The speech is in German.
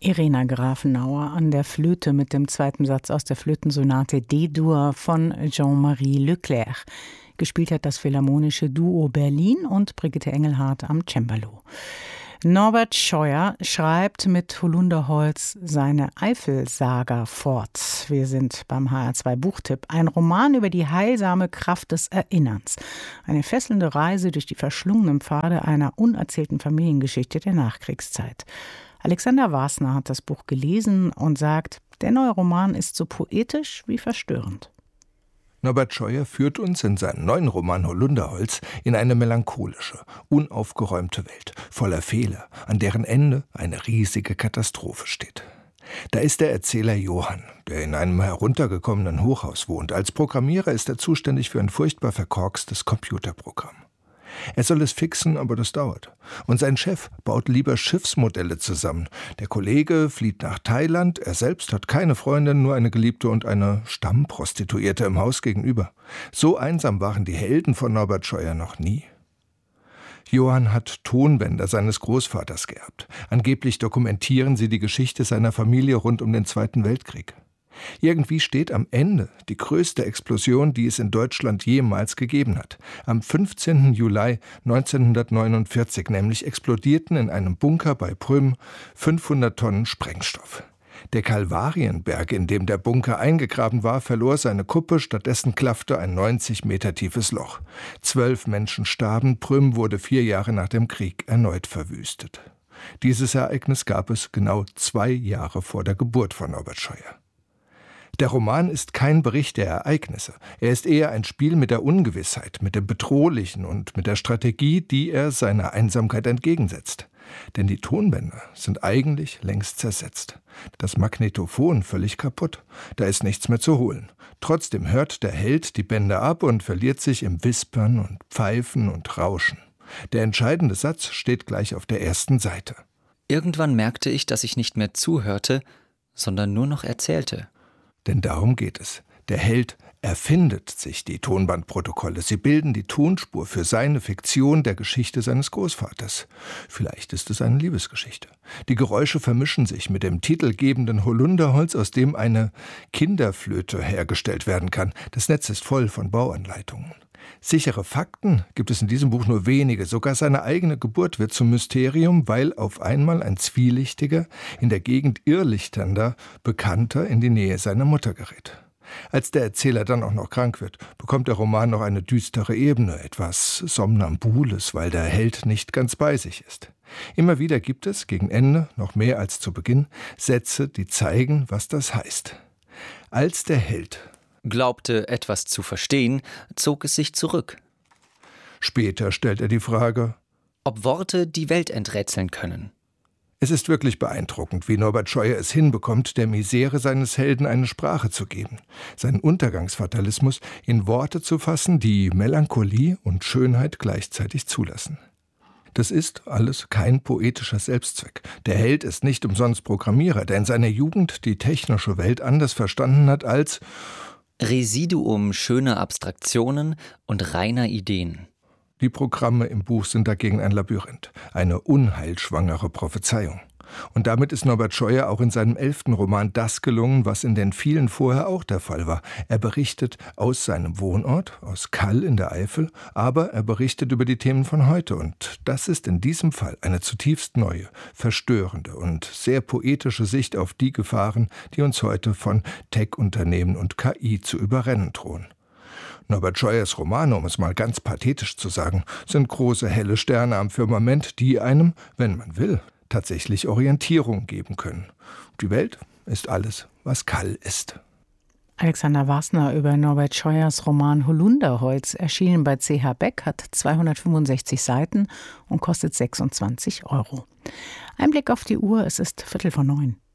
Irena Grafenauer an der Flöte mit dem zweiten Satz aus der Flötensonate D-Dur von Jean-Marie Leclerc. Gespielt hat das Philharmonische Duo Berlin und Brigitte Engelhardt am Cembalo. Norbert Scheuer schreibt mit Holunderholz seine Eifelsaga fort. Wir sind beim HR2 Buchtipp. Ein Roman über die heilsame Kraft des Erinnerns. Eine fesselnde Reise durch die verschlungenen Pfade einer unerzählten Familiengeschichte der Nachkriegszeit. Alexander Wasner hat das Buch gelesen und sagt, der neue Roman ist so poetisch wie verstörend. Norbert Scheuer führt uns in seinem neuen Roman Holunderholz in eine melancholische, unaufgeräumte Welt, voller Fehler, an deren Ende eine riesige Katastrophe steht. Da ist der Erzähler Johann, der in einem heruntergekommenen Hochhaus wohnt. Als Programmierer ist er zuständig für ein furchtbar verkorkstes Computerprogramm. Er soll es fixen, aber das dauert. Und sein Chef baut lieber Schiffsmodelle zusammen. Der Kollege flieht nach Thailand, er selbst hat keine Freundin, nur eine Geliebte und eine Stammprostituierte im Haus gegenüber. So einsam waren die Helden von Norbert Scheuer noch nie. Johann hat Tonbänder seines Großvaters geerbt. Angeblich dokumentieren sie die Geschichte seiner Familie rund um den Zweiten Weltkrieg. Irgendwie steht am Ende die größte Explosion, die es in Deutschland jemals gegeben hat. Am 15. Juli 1949 nämlich explodierten in einem Bunker bei Prüm 500 Tonnen Sprengstoff. Der Kalvarienberg, in dem der Bunker eingegraben war, verlor seine Kuppe, stattdessen klaffte ein 90 Meter tiefes Loch. 12 Menschen starben, Prüm wurde 4 Jahre nach dem Krieg erneut verwüstet. Dieses Ereignis gab es genau 2 Jahre vor der Geburt von Norbert Scheuer. Der Roman ist kein Bericht der Ereignisse. Er ist eher ein Spiel mit der Ungewissheit, mit dem Bedrohlichen und mit der Strategie, die er seiner Einsamkeit entgegensetzt. Denn die Tonbänder sind eigentlich längst zersetzt. Das Magnetophon völlig kaputt. Da ist nichts mehr zu holen. Trotzdem hört der Held die Bänder ab und verliert sich im Wispern und Pfeifen und Rauschen. Der entscheidende Satz steht gleich auf der ersten Seite. Irgendwann merkte ich, dass ich nicht mehr zuhörte, sondern nur noch erzählte. Denn darum geht es. Der Held erfindet sich die Tonbandprotokolle. Sie bilden die Tonspur für seine Fiktion der Geschichte seines Großvaters. Vielleicht ist es eine Liebesgeschichte. Die Geräusche vermischen sich mit dem titelgebenden Holunderholz, aus dem eine Kinderflöte hergestellt werden kann. Das Netz ist voll von Bauanleitungen. Sichere Fakten gibt es in diesem Buch nur wenige. Sogar seine eigene Geburt wird zum Mysterium, weil auf einmal ein zwielichtiger, in der Gegend irrlichternder Bekannter in die Nähe seiner Mutter gerät. Als der Erzähler dann auch noch krank wird, bekommt der Roman noch eine düstere Ebene, etwas Somnambules, weil der Held nicht ganz bei sich ist. Immer wieder gibt es, gegen Ende, noch mehr als zu Beginn, Sätze, die zeigen, was das heißt. Als der Held glaubte, etwas zu verstehen, zog es sich zurück. Später stellt er die Frage, ob Worte die Welt enträtseln können. Es ist wirklich beeindruckend, wie Norbert Scheuer es hinbekommt, der Misere seines Helden eine Sprache zu geben. Seinen Untergangsfatalismus in Worte zu fassen, die Melancholie und Schönheit gleichzeitig zulassen. Das ist alles kein poetischer Selbstzweck. Der Held ist nicht umsonst Programmierer, der in seiner Jugend die technische Welt anders verstanden hat als Residuum schöner Abstraktionen und reiner Ideen. Die Programme im Buch sind dagegen ein Labyrinth, eine unheilschwangere Prophezeiung. Und damit ist Norbert Scheuer auch in seinem 11. Roman das gelungen, was in den vielen vorher auch der Fall war. Er berichtet aus seinem Wohnort, aus Kall in der Eifel, aber er berichtet über die Themen von heute. Und das ist in diesem Fall eine zutiefst neue, verstörende und sehr poetische Sicht auf die Gefahren, die uns heute von Tech-Unternehmen und KI zu überrennen drohen. Norbert Scheuers Romane, um es mal ganz pathetisch zu sagen, sind große helle Sterne am Firmament, die einem, wenn man will, tatsächlich Orientierung geben können. Die Welt ist alles, was Kall ist. Alexander Wasner über Norbert Scheuers Roman Holunderholz, erschienen bei CH Beck, hat 265 Seiten und kostet 26 €. Ein Blick auf die Uhr, es ist 8:45.